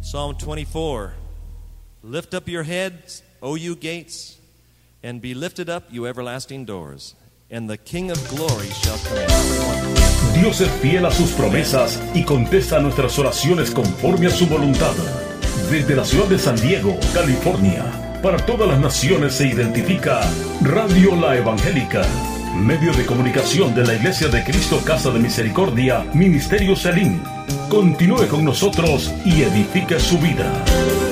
Psalm 24. Lift up your heads, O you gates, and be lifted up, you everlasting doors, and the King of glory shall come in. Dios es fiel a sus promesas y contesta nuestras oraciones conforme a su voluntad. Desde la ciudad de San Diego, California, para todas las naciones se identifica Radio La Evangélica, medio de comunicación de la Iglesia de Cristo Casa de Misericordia, Ministerio Selim. Continúe con nosotros y edifique su vida.